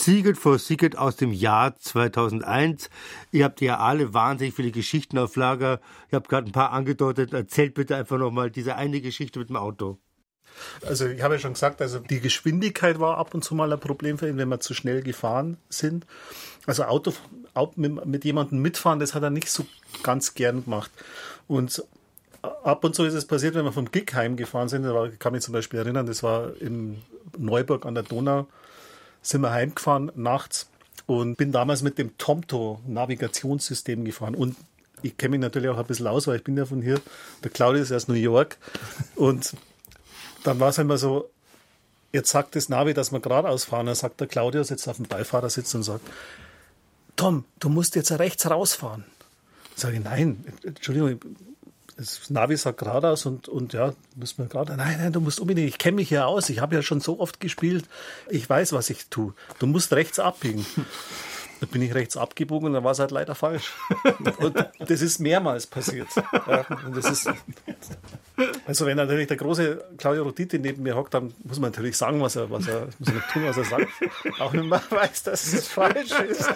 Secret for Secret aus dem Jahr 2001. Ihr habt ja alle wahnsinnig viele Geschichten auf Lager. Ihr habt gerade ein paar angedeutet. Erzählt bitte einfach nochmal diese eine Geschichte mit dem Auto. Also ich habe ja schon gesagt, also die Geschwindigkeit war ab und zu mal ein Problem für ihn, wenn wir zu schnell gefahren sind. Also Auto mit jemandem mitfahren, das hat er nicht so ganz gern gemacht. Und ab und zu ist es passiert, wenn wir vom Gig heimgefahren sind, ich kann mich zum Beispiel erinnern, das war in Neuburg an der Donau, sind wir heimgefahren nachts und bin damals mit dem TomTo-Navigationssystem gefahren. Und ich kenne mich natürlich auch ein bisschen aus, weil ich bin ja von hier, der Claudio ist aus New York. Und dann war es immer so, jetzt sagt das Navi, dass wir geradeaus fahren. Dann sagt der Claudio, sitzt auf dem Beifahrersitz und sagt, Tom, du musst jetzt rechts rausfahren. Sage ich, nein, Entschuldigung, das Navi sagt geradeaus und ja, müssen wir gerade. Nein, du musst unbedingt, ich kenne mich ja aus, ich habe ja schon so oft gespielt, ich weiß, was ich tue. Du musst rechts abbiegen. Da bin ich rechts abgebogen und dann war es halt leider falsch. Und das ist mehrmals passiert. Ja, und das ist, also wenn natürlich der große Claudio Roditi neben mir hockt, dann muss man natürlich sagen, muss man tun, was er sagt. Auch wenn man weiß, dass es falsch ist.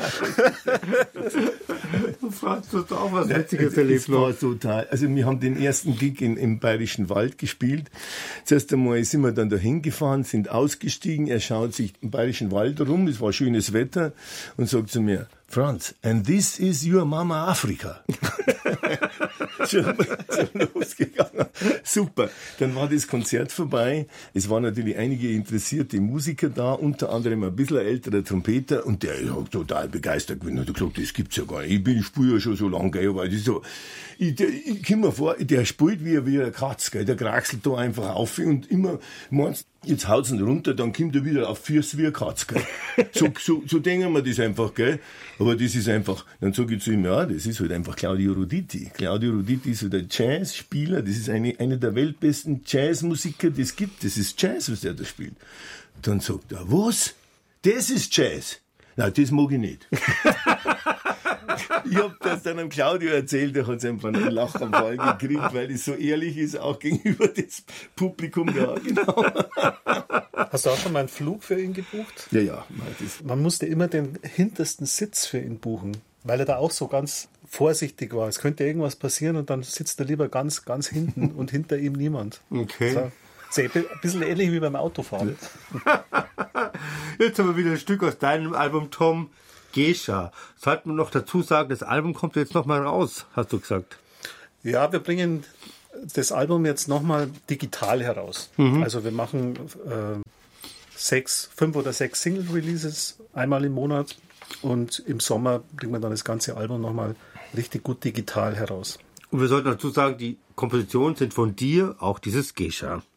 Franz, du hast auch was Witziges erlebt. Das war total. Also wir haben den ersten Gig im Bayerischen Wald gespielt. Zuerst einmal sind wir dann dahin gefahren, sind ausgestiegen. Er schaut sich im Bayerischen Wald rum, es war schönes Wetter und sagt zu mir, Franz, and this is your Mama Afrika. schon losgegangen. Super. Dann war das Konzert vorbei. Es waren natürlich einige interessierte Musiker da, unter anderem ein bisschen älterer Trompeter und der ist total begeistert gewesen. Er hat gesagt, das gibt's ja gar nicht. Ich spiele ja schon so lange, gell, aber das ist so, ich komm mir vor, der spielt wie eine Katz, gell, der kraxelt da einfach auf und immer meinst, jetzt haut's ihn runter, dann kommt er wieder auf Füße wie eine Katz, gell. So denken wir das einfach, gell. Aber das ist einfach, dann sage ich zu ihm, ja, das ist halt einfach Claudio Roditi. Claudio Roditi ist so der Jazzspieler, das ist einer der weltbesten Jazzmusiker, die es gibt. Das ist Jazz, was der da spielt. Dann sagt er, was? Das ist Jazz? Nein, das mag ich nicht. Ich hab das dann am Claudio erzählt, der hat einfach einen Lachanfall gekriegt, weil es so ehrlich ist, auch gegenüber das Publikum. Ja, genau. Hast du auch schon mal einen Flug für ihn gebucht? Ja. Man musste immer den hintersten Sitz für ihn buchen, weil er da auch so ganz vorsichtig war. Es könnte irgendwas passieren und dann sitzt er lieber ganz, ganz hinten und hinter ihm niemand. Okay. So. Ein bisschen ähnlich wie beim Autofahren. Jetzt haben wir wieder ein Stück aus deinem Album, Tom, Gescha. Sollte man noch dazu sagen, das Album kommt jetzt nochmal raus, hast du gesagt. Ja, wir bringen das Album jetzt nochmal digital heraus. Also wir machen 5 oder 6 Single-Releases einmal im Monat und im Sommer bringen wir dann das ganze Album nochmal richtig gut digital heraus. Und wir sollten dazu sagen, die Kompositionen sind von dir, auch dieses Gescha.